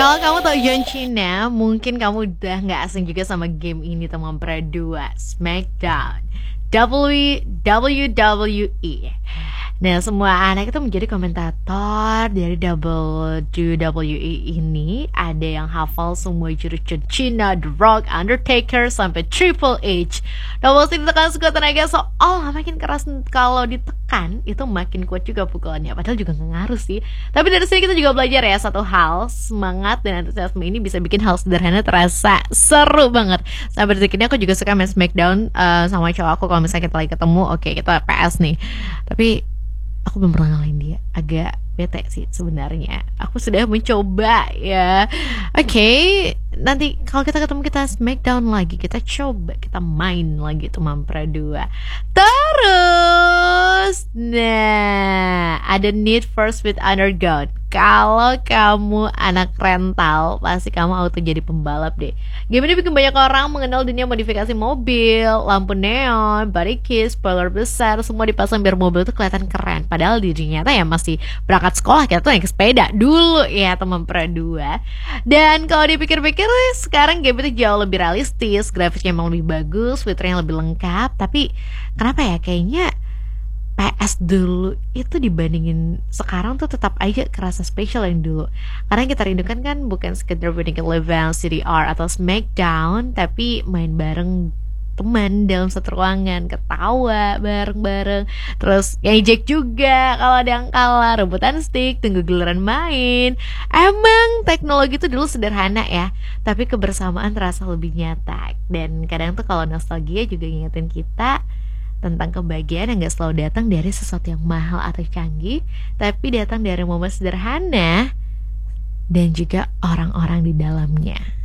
Kalau kamu tahu John Cena, mungkin kamu udah nggak asing juga sama game ini teman berdua, SmackDown WWE. Nah, semua anak itu menjadi komentator dari WWE ini. Ada yang hafal semua jurus John Cena, The Rock, Undertaker, sampai Triple H. Double stick ditekan sekuat tenaga, soal makin keras kalau ditekan itu makin kuat juga pukulannya. Padahal juga nggak ngaruh sih. Tapi dari sini kita juga belajar ya satu hal, semangat dan antusiasme ini bisa bikin hal sederhana terasa seru banget. Sampai detik ini aku juga suka main SmackDown sama cowok aku kalau misalnya kita lagi ketemu, oke kita PS nih. Tapi aku belum pernah ngalahin dia, agak bete sih sebenarnya. Aku sudah mencoba ya. Oke, nanti kalau kita ketemu kita SmackDown lagi, kita coba kita main lagi tuh Mampra 2. Terus, nah ada Need for Speed Underground. Kalau kamu anak rental, pasti kamu auto jadi pembalap deh. Game ini bikin banyak orang mengenal dunia modifikasi mobil, lampu neon, body kit, spoiler besar, semua dipasang biar mobil tuh kelihatan keren. Padahal dirinya tuh ya masih berangkat sekolah, kita tuh naik sepeda dulu ya teman dua. Dan kalau dipikir-pikir sekarang game itu jauh lebih realistis, grafiknya emang lebih bagus, fiturnya lebih lengkap. Tapi kenapa ya kayaknya PS dulu itu dibandingin sekarang tuh tetap aja kerasa spesial yang dulu. Karena kita rindukan kan bukan sekedar bikin event CDR atau SmackDown, tapi main bareng teman dalam satu ruangan, ketawa bareng-bareng, terus ngejek juga kalau ada yang kalah, rebutan stick, tunggu giliran main. Emang teknologi itu dulu sederhana ya, tapi kebersamaan terasa lebih nyata. Dan kadang tuh kalau nostalgia juga ngingetin kita tentang kebahagiaan yang gak selalu datang dari sesuatu yang mahal atau canggih, tapi datang dari momen sederhana dan juga orang-orang di dalamnya.